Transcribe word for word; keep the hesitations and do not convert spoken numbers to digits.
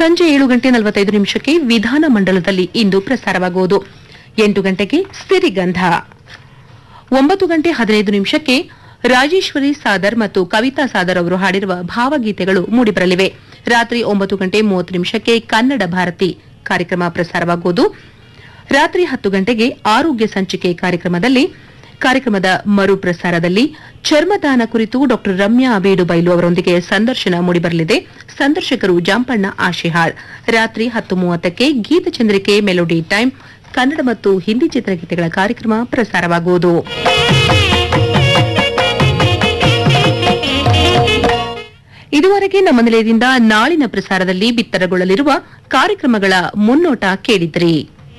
ಸಂಜೆ ಏಳು ಗಂಟೆ ನಲವತ್ತೈದು ನಿಮಿಷಕ್ಕೆ ವಿಧಾನ ಮಂಡಲದಲ್ಲಿ ಇಂದು ಪ್ರಸಾರವಾಗುವುದು. ಎಂಟು ಗಂಟೆಗೆ ಸಿರಿಗಂಧ. ಒಂಬತ್ತು ಗಂಟೆ ಹದಿನೈದು ನಿಮಿಷಕ್ಕೆ ರಾಜೇಶ್ವರಿ ಸಾದರ್ ಮತ್ತು ಕವಿತಾ ಸಾದರ್ ಅವರು ಹಾಡಿರುವ ಭಾವಗೀತೆಗಳು ಮೂಡಿಬರಲಿವೆ. ರಾತ್ರಿ ಒಂಬತ್ತು ಗಂಟೆ ಮೂವತ್ತು ನಿಮಿಷಕ್ಕೆ ಕನ್ನಡ ಭಾರತಿ ಕಾರ್ಯಕ್ರಮ ಪ್ರಸಾರವಾಗುವುದು. ರಾತ್ರಿ ಹತ್ತು ಗಂಟೆಗೆ ಆರೋಗ್ಯ ಸಂಚಿಕೆ ಕಾರ್ಯಕ್ರಮದಲ್ಲಿ ಕಾರ್ಯಕ್ರಮದ ಮರುಪ್ರಸಾರದಲ್ಲಿ ಚರ್ಮದಾನ ಕುರಿತು ಡಾ ರಮ್ಯಾ ಅಬೇಡು ಬೈಲು ಅವರೊಂದಿಗೆ ಸಂದರ್ಶನ ಮೂಡಿಬರಲಿದೆ. ಸಂದರ್ಶಕರು ಜಾಂಪಣ್ಣ ಆಶಿಹಾಳ್. ರಾತ್ರಿ ಹತ್ತು ಮೂವತ್ತಕ್ಕೆ ಗೀತಚಂದ್ರಿಕೆ ಮೆಲೋಡಿ ಟೈಮ್ ಕನ್ನಡ ಮತ್ತು ಹಿಂದಿ ಚಿತ್ರಗೀತೆಗಳ ಕಾರ್ಯಕ್ರಮ ಪ್ರಸಾರವಾಗುವುದು. ಇದುವರೆಗೆ ನಮ್ಮ ನಿಲಯದಿಂದ ನಾಳಿನ ಪ್ರಸಾರದಲ್ಲಿ ಬಿತ್ತರಗೊಳ್ಳಲಿರುವ ಕಾರ್ಯಕ್ರಮಗಳ ಮುನ್ನೋಟ ಕೇಳಿದ್ರಿ.